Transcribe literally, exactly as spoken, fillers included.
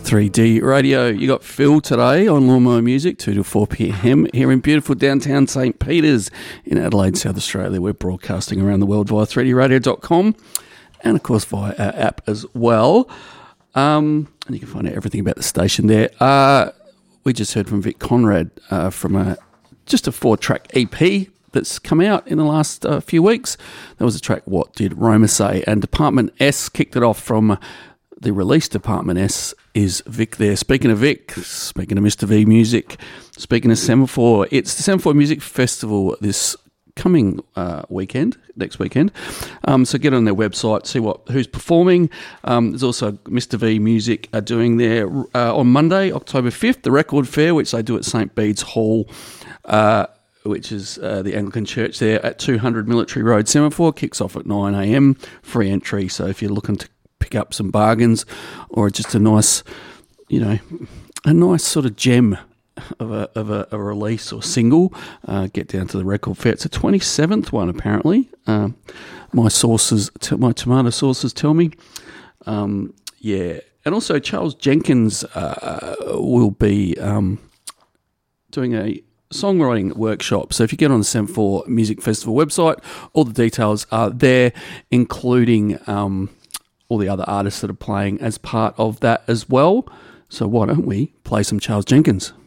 three D Radio. You got Phil today on Lawnmower Music, two to four p.m. here in beautiful downtown St Peters in Adelaide, South Australia. We're broadcasting around the world via three d radio dot com and, of course, via our app as well. Um, and you can find out everything about the station there. Uh, we just heard from Vic Conrad uh, from a just a four-track E P that's come out in the last uh, few weeks. That was a track, What Did Roma Say? And Department S kicked it off from the release. Department S is Vic there. Speaking of Vic, speaking of Mister V Music, speaking of Semaphore, it's the Semaphore Music Festival this coming uh, weekend, next weekend. Um, so get on their website, see what who's performing. Um, there's also Mister V Music are doing there uh, on Monday, October fifth, the Record Fair, which they do at St Bede's Hall, uh, which is uh, the Anglican Church there at two hundred Military Road, Semaphore. Kicks off at nine a.m, free entry. So if you're looking to pick up some bargains or just a nice, you know, a nice sort of gem of a of a, a release or single, uh, get down to the Record Fair. It's the twenty-seventh one, apparently. Um, my sources, t- my tomato sources tell me. Um, yeah. And also Charles Jenkins uh, will be um, doing a songwriting workshop. So if you get on the Semaphore Music Festival website, all the details are there, including um, all the other artists that are playing as part of that as well. So why don't we play some Charles Jenkins?